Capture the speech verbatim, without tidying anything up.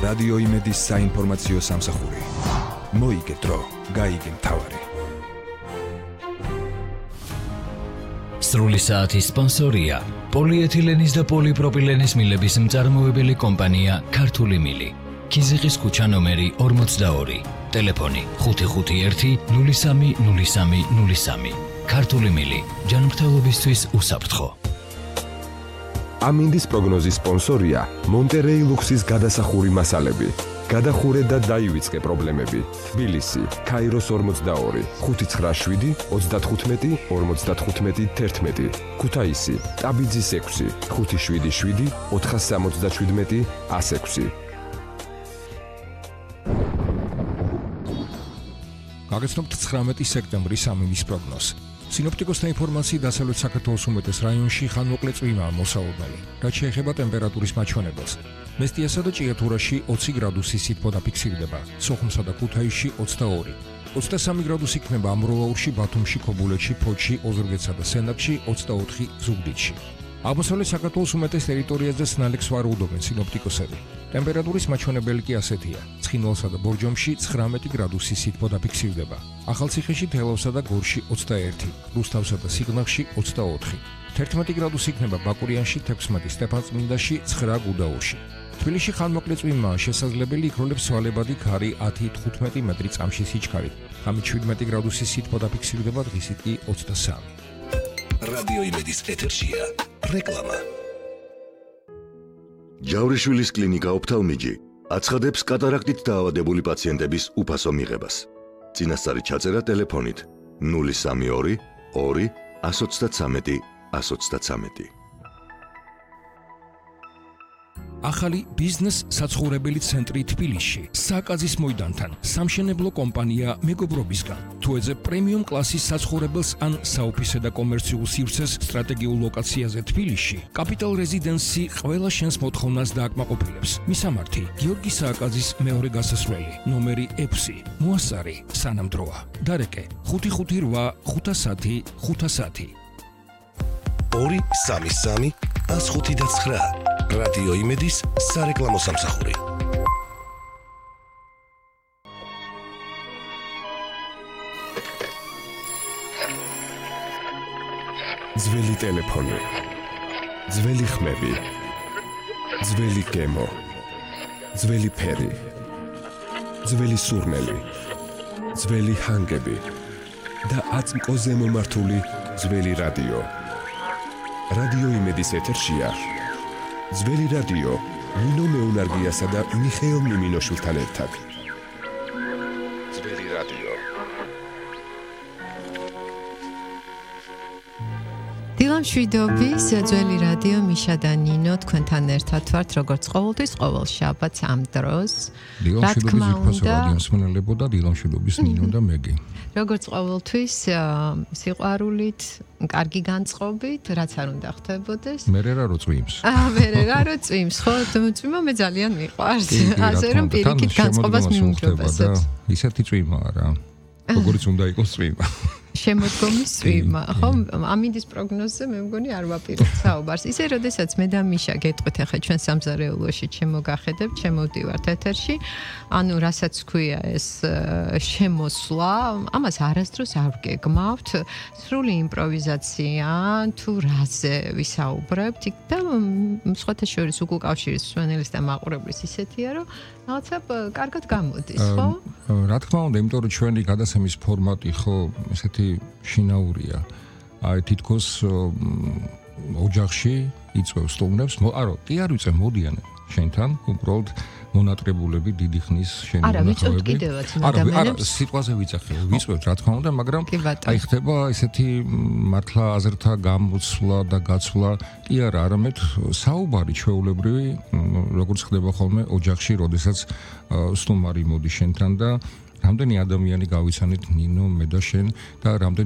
რადიო იმედის საინფორმაციო სამსახური. მოიგე დრო, გაიგე მთავარი. სრული საათის სპონსორია პოლიეთილენის და პოლიპროპილენის მილების მწარმოებელი კომპანია ქართული მილი. ქიზიყის ქუჩა ნომერი ორმოცდაორი. ტელეფონი ხუთი ხუთი ერთი ნული სამი ნული სამი ნული სამი. ქართული მილი ჯანმრთელობისთვის უსაფრთხო. ამინდის პროგნოზის სპონსორია მონტერეი ლუქსის გადასახური მასალები. გადახურე და დაივიწყე პრობლემები. თბილისი, ქაიროს ორმოცდაორი, ხუთი ცხრა შვიდი ოცდათხუთმეტი ორმოცდათხუთმეტი თერთმეტი. ქუთაისი, ტაბიძის ექვსი, ხუთი შვიდი შვიდი ოთხასამოცდაშვიდმეტი ასექვსი. გაგაცნობთ ცხრამეტი სექტემბრის ამინდის პროგნოზს. სინოპტიკოსთა ინფორმაციით დასავლეთ საქართველოს უმეტეს რაიონში ხანმოკლე წვიმაა მოსალოდნელი, რაც შეეხება ტემპერატურის მაჩვენებელს. მესტიასა და ჭიათურაში ოცი გრადუსი სითბო დაფიქსირდება, სოხუმსა და ქუთაისში ოცდაორი. ოცდასამი გრადუსი იქნება ამროლაურში, ბათუმში, ქობულეთში, ფოთში, ოზურგეთსა და სენაკში, ოცდაოთხი ზუგდიდში. აღმოსავლეთ საქართველოს უმეტეს ტერიტორიაზე სნელექს ვარაუდობენ სინოპტიკოსები. ტემპერატურის მაჩვენებელი კი ასეთია: ცხინვალსა და ბორჯომში ცხრამეტი გრადუსი სითბო დაფიქსირდება, ახალციხეში, თელავსა და გორში ოცდაერთი, რუსთავსა და სიღნაღში ოცდაოთხი, თერთმეტი გრადუსი იქნება ბაკურიანში, თექვსმეტი სტეფანწმინდაში, ცხრა გუდაურში. თბილისში ხანმოკლე წვიმაა შესაძლებელი, იქროლებს სვალებადი ქარი ათი თხუთმეტი მეტრი წამში სიჩქარით, ღამით შვიდმეტი გრადუსი სითბო დაფიქსირდება, დღისით კი ოცდასამი. რადიო იმედის ეთერშია რეკლამა. ჯავრიშვილის კლინიკა ოფთალმიჯი აცხადებს კატარაქტით დაავადებული პაციენტების უფასო მიღებას. წინასწარი ჩაწერა ტელეფონით ნული სამი ორი ორი ათს ოცდათვრამეტი ათს ოცდათვრამეტი. ახალი ბიზნეს საცხოვრებელი ცენტრი თბილისში, სააკაძის მოედანთან, სამშენებლო კომპანია მეგობრობისგან. თუ ეძებ პრემიუმ კლასის საცხოვრებელს ან საოფისე და კომერციულ სივრცეს სტრატეგიულ ლოკაციაზე თბილისში, კაპიტალ რეზიდენსი ყველა შენს მოთხოვნას დააკმაყოფილებს. მისამართი: გიორგი სააკაძის მეორე გასასვლელი, ნომერი ექვსი, მოასარი, სანამდროა. დარეკე: ხუთი ხუთი რვა ხუთასათი ხუთასათი. ორი სამი სამი ას ხუთი და ცხრა. რადიო იმედის სარეკლამო სამსახური. ძველი ტელეფონი, ძველი ხმები, ძველი გემო, ძველი ფერი, ძველი სურნელი, ძველი ჰანგები და აწმყოზე მომართული ძველი რადიო. რადიო იმედის ეთერშია ძველი რადიო ნინო მეუნარგიასა და მიხეილ მიმინოშვილთან ერთად. ძველი რადიო. დილამ შვიდობის ძველი რადიო მიშა და ნინო თქვენთან ერთად ვართ, როგორც ყოველთვის, ყოველ შაბათს ამ დროს. დილამ შვიდობის ვიფასო რადიო მსმენელებო და დილამ შვიდობის ნინო და მეგი. როგორც ყოველთვის, სიყვარულით, კარგი განწყობით, რაც არ უნდა ხდებოდეს. მერე რა რო წვიმს. აა, მერე რა რო წვიმს, ხო, წვიმა მე ძალიან მიყვარს. ასე რომ პირიქით განწყობას მიუმჯობესებს. ისეთი წვიმაა რა. როგორც უნდა იყოს წვიმა. შემოდგომის წვიმა, ხო? ამინდის პროგნოზზე მე მგონი არ ვაპირებთ საუბარს. ისე როდესაც მე და მიშა გეტყვით ახლა ჩვენ სამზარეულოში შემოგახედებთ, შემოვდივართ ეთერში, ანუ რასაც ქვია ეს შემოსვლა, ამას არასდროს არ ვგეგმავთ, სრული იმპროვიზაცია, თუ რაზე ვისაუბრებთ, და სხვათა შორის უკავშირის მსმენელის და მაყურებლის ისეთია, რომ რაღაცა კარგად გამოდის, ხო? რა თქმა უნდა, იმიტომ რომ ჩვენი გადაცემის ფორმატი ხო ესეთი შინაურია. აი თითქოს ოჯახში იწვევს სტუმრებს, არა, კი არ ვიწევ, მოდიან შენთან, უბრალოდ მონატრებულები დიდი ხნის შენი არა, ვიწევთ კიდევაც ადამიანებს. არა, სიტყვაზე ვიძახე, ვიწევთ რა თქმა უნდა, მაგრამ აი ხდება ესეთი მართლა აზრთა გამოცვლა და გაცვლა, კი არა, არამედ საუბარი ჩვეულებრივი, როგორც ხდება ხოლმე ოჯახში, როდესაც სტუმარი მოდის შენთან და რამდენი ადამიანი გავიცანით ნინო, მე და შენ და რამდენი